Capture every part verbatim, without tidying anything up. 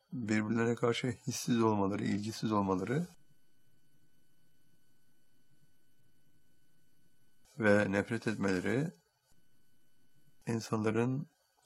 birbirlerine karşı hissiz olmaları, ilgisiz olmaları ve nefret etmeleri insanların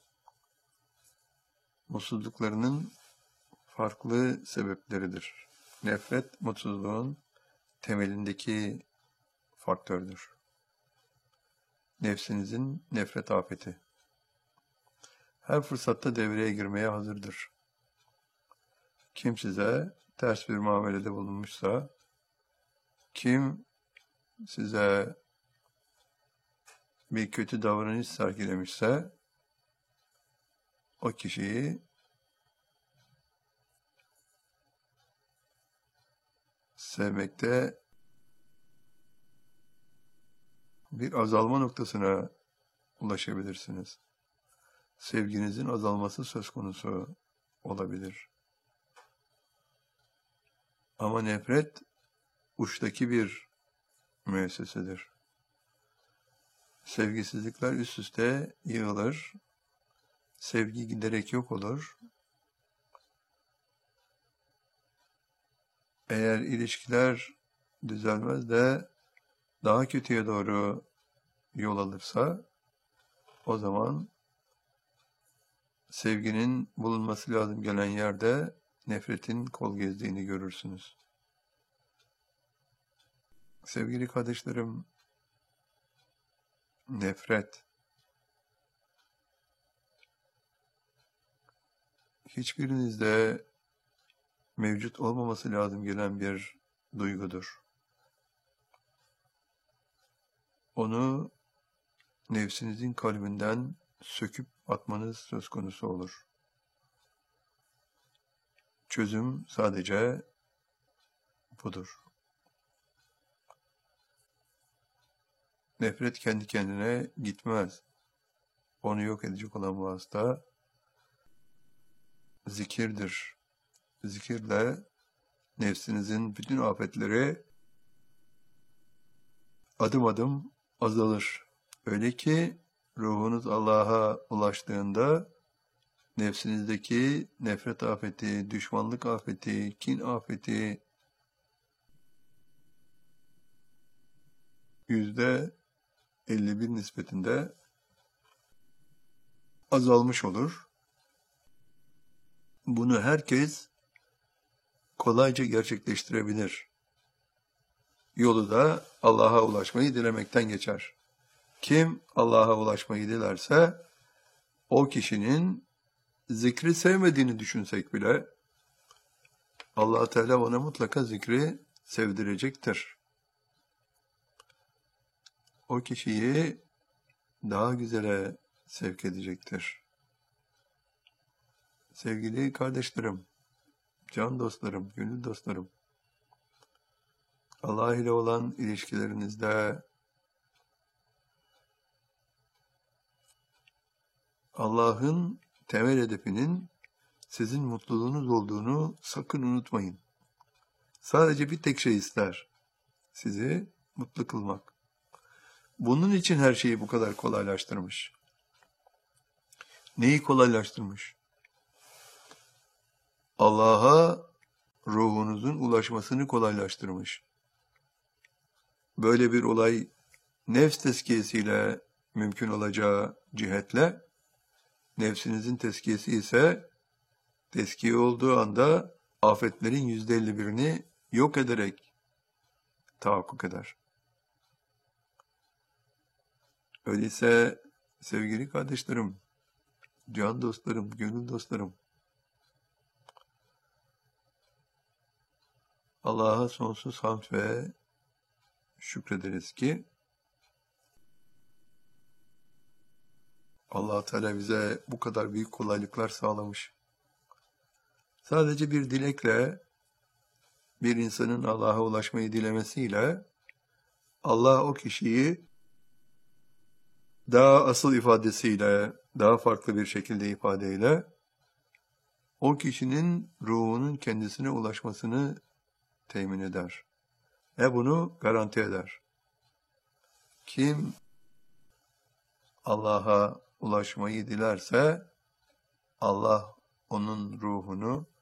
mutsuzluklarının farklı sebepleridir. Nefret, mutsuzluğun temelindeki faktördür. Nefsinizin nefret afeti. Her fırsatta devreye girmeye hazırdır. Kim size ters bir muamelede bulunmuşsa, kim size bir kötü davranış sergilemişse, o kişiyi sevmekte bir azalma noktasına ulaşabilirsiniz. Sevginizin azalması söz konusu olabilir. Ama nefret uçtaki bir müessesedir. Sevgisizlikler üst üste yığılır. Sevgi giderek yok olur. Eğer ilişkiler düzelmez de daha kötüye doğru yol alırsa, o zaman sevginin bulunması lazım gelen yerde nefretin kol gezdiğini görürsünüz. Sevgili kardeşlerim, nefret hiçbirinizde mevcut olmaması lazım gelen bir duygudur. Onu nefsinizin kalbinden söküp atmanız söz konusu olur. Çözüm sadece budur. Nefret kendi kendine gitmez. Onu yok edecek olan vasıta zikirdir. Zikirle nefsinizin bütün afetleri adım adım azalır. Öyle ki ruhunuz Allah'a ulaştığında nefsinizdeki nefret afeti, düşmanlık afeti, kin afeti yüzde elli bir nispetinde azalmış olur. Bunu herkes kolayca gerçekleştirebilir. Yolu da Allah'a ulaşmayı dilemekten geçer. Kim Allah'a ulaşmayı dilerse, o kişinin zikri sevmediğini düşünsek bile, Allah Teala ona mutlaka zikri sevdirecektir. O kişiyi daha güzele sevk edecektir. Sevgili kardeşlerim, can dostlarım, gönül dostlarım, Allah ile olan ilişkilerinizde Allah'ın temel hedefinin sizin mutluluğunuz olduğunu sakın unutmayın. Sadece bir tek şey ister, sizi mutlu kılmak. Bunun için her şeyi bu kadar kolaylaştırmış. Neyi kolaylaştırmış? Allah'a ruhunuzun ulaşmasını kolaylaştırmış. Böyle bir olay nefs tezkiyesiyle mümkün olacağı cihetle, nefsinizin tezkiyesi ise tezkiye olduğu anda afetlerin yüzde elli birini yok ederek tahakkuk eder. Öyleyse sevgili kardeşlerim, can dostlarım, gönül dostlarım, Allah'a sonsuz hamd ve şükrederiz ki Allah Teala bize bu kadar büyük kolaylıklar sağlamış. Sadece bir dilekle, bir insanın Allah'a ulaşmayı dilemesiyle Allah o kişiyi daha asıl ifadesiyle, daha farklı bir şekilde ifadeyle o kişinin ruhunun kendisine ulaşmasını temin eder. Ve bunu garanti eder. Kim Allah'a ulaşmayı dilerse Allah onun ruhunu